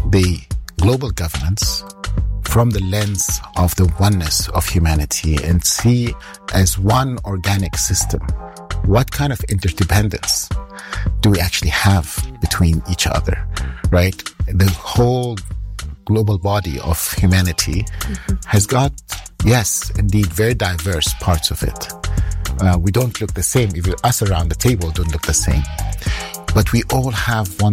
the global governance from the lens of the oneness of humanity and see as one organic system what kind of interdependence do we actually have between each other, right? The whole global body of humanity has got, yes, indeed, very diverse parts of it. We don't look the same. Even us around the table don't look the same. But we all have one